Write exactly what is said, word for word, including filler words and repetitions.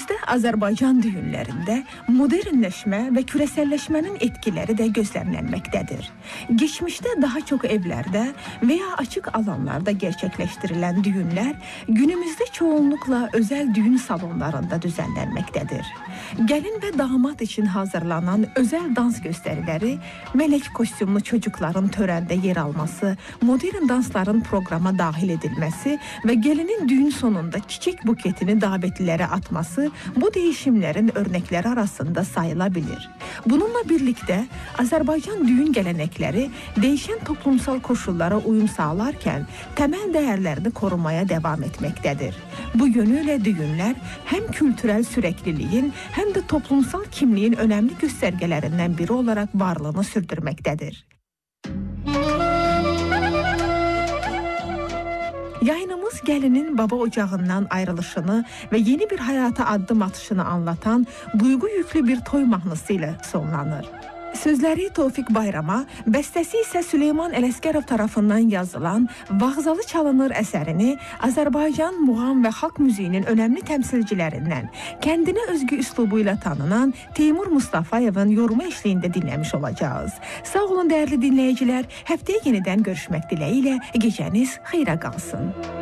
Günümüzdə Azərbaycan düyünlərində modernləşmə və küresəlləşmənin etkiləri də gözləmlənməkdədir. Geçmişdə daha çox evlərdə və ya açıq alanlarda gerçəkləşdirilən düyünlər günümüzdə çoğunluqla özəl düyün salonlarında düzənlənməkdədir. Gəlin və damat üçün hazırlanan özəl dans göstəriləri, mələk kostyumlu çocukların törəndə yer alması, modern dansların proqrama daxil edilməsi və gəlinin düyün sonunda çiçək buketini davetlilərə atması bu değişimlərin örnəkləri arasında sayıla bilir. Bununla birlikdə Azərbaycan düyün gələnəkləri değişən toplumsal koşullara uyum sağlarkən təməl dəyərlərini korumaya devam etməkdədir. Bu yönüyle düyünlər həm kültürel sürəkliliyin, həm də toplumsal kimliyin önemli göstərgələrindən biri olarak varlığını sürdürməkdədir. Yayınımız gəlinin baba ocağından ayrılışını və yeni bir hayata addım atışını anlatan duygu yüklü bir toy mahnısı ilə sonlanır. Sözləri Tofiq Bayrama, bəstəsi isə Süleyman Ələsgərov tarafından yazılan Vağzalı Çalınır əsərini Azərbaycan muğam və xalq müziğinin önemli təmsilcilərindən, kəndinə özgü üslubuyla tanınan Teymur Mustafayevin yorumu eşliğində dinləmiş olacağız. Sağ olun dəyərli dinləyicilər, həftəyə yenidən görüşmək diləyilə gecəniz xeyrə qalsın.